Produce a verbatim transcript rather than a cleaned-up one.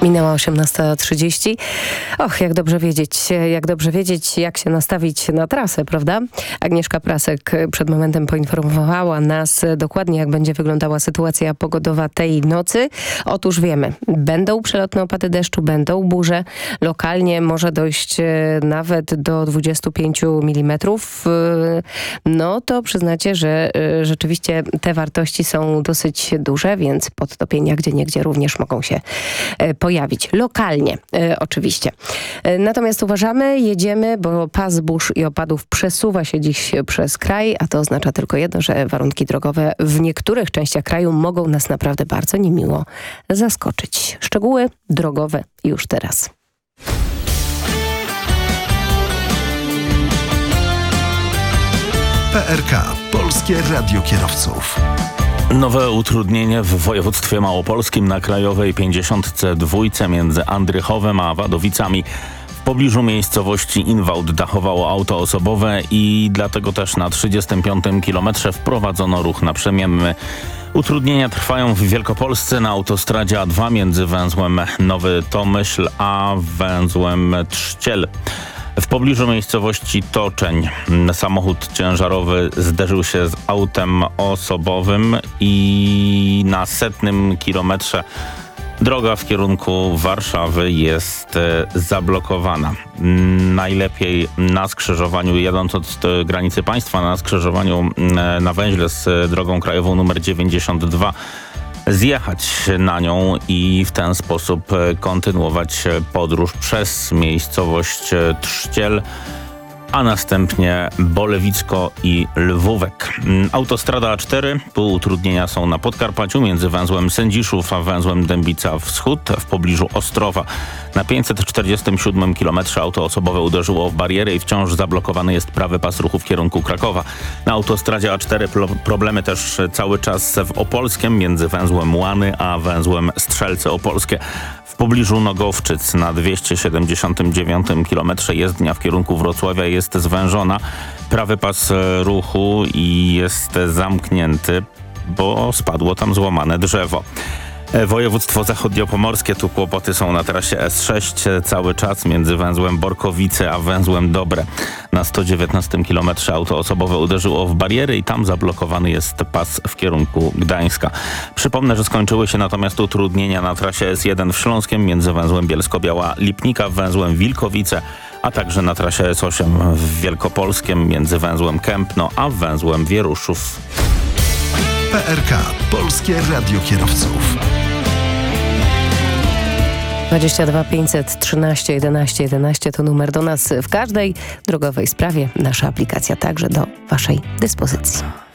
Minęła osiemnasta trzydzieści. Och, jak dobrze wiedzieć, jak dobrze wiedzieć, jak się nastawić na trasę, prawda? Agnieszka Prasek przed momentem poinformowała nas dokładnie, jak będzie wyglądała sytuacja pogodowa tej nocy. Otóż wiemy, będą przelotne opady deszczu, będą burze. Lokalnie może dojść nawet do dwudziestu pięciu milimetrów. No to przyznacie, że rzeczywiście te wartości są dosyć duże, więc podtopienia gdzieniegdzie również mogą się pojawić. Lokalnie e, oczywiście. E, natomiast uważamy, jedziemy, bo pas burz i opadów przesuwa się dziś przez kraj, a to oznacza tylko jedno, że warunki drogowe w niektórych częściach kraju mogą nas naprawdę bardzo niemiło zaskoczyć. Szczegóły drogowe już teraz. P R K. Polskie Radio Kierowców. Nowe utrudnienie w województwie małopolskim na Krajowej pięćdziesiątce dwa między Andrychowem a Wadowicami. W pobliżu miejscowości Inwałd dachowało auto osobowe i dlatego też na trzydziestym piątym kilometrze wprowadzono ruch naprzemienny. Utrudnienia trwają w Wielkopolsce na autostradzie A dwa między węzłem Nowy Tomyśl a węzłem Trzciel. W pobliżu miejscowości Toczeń samochód ciężarowy zderzył się z autem osobowym i na setnym kilometrze droga w kierunku Warszawy jest zablokowana. Najlepiej na skrzyżowaniu, jadąc od granicy państwa, na skrzyżowaniu na węźle z drogą krajową numer dziewięćdziesiąt dwa, zjechać na nią i w ten sposób kontynuować podróż przez miejscowość Trzciel, a następnie Bolewicko i Lwówek. Autostrada A cztery, tu utrudnienia są na Podkarpaciu między węzłem Sędziszów a węzłem Dębica Wschód w pobliżu Ostrowa. Na pięćset czterdziestym siódmym kilometrze auto osobowe uderzyło w barierę i wciąż zablokowany jest prawy pas ruchu w kierunku Krakowa. Na autostradzie A cztery problemy też cały czas w Opolskiem między węzłem Łany a węzłem Strzelce Opolskie. W pobliżu Nogowczyc na dwieście siedemdziesiątym dziewiątym kilometrze jezdnia w kierunku Wrocławia jest zwężona. Prawy pas ruchu i jest zamknięty, bo spadło tam złamane drzewo. Województwo zachodniopomorskie, tu kłopoty są na trasie S sześć cały czas między węzłem Borkowice a węzłem Dobre. Na sto dziewiętnastym kilometrze auto osobowe uderzyło w bariery i tam zablokowany jest pas w kierunku Gdańska. Przypomnę, że skończyły się natomiast utrudnienia na trasie S jeden w Śląskiem między węzłem Bielsko-Biała Lipnika, węzłem Wilkowice, a także na trasie S osiem w Wielkopolskiem między węzłem Kępno a węzłem Wieruszów. P R K. Polskie Radio Kierowców. dwadzieścia dwa pięćset trzynaście jedenaście jedenaście to numer do nas w każdej drogowej sprawie. Nasza aplikacja także do waszej dyspozycji.